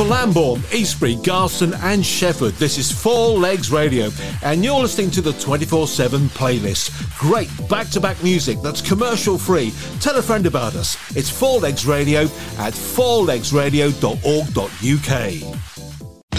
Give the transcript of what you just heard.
for Lambourne, Eastbury, Garston and Shefford. This is Four Legs Radio and you're listening to the 24/7 playlist. Great back-to-back music that's commercial free. Tell a friend about us. It's Four Legs Radio at fourlegsradio.org.uk.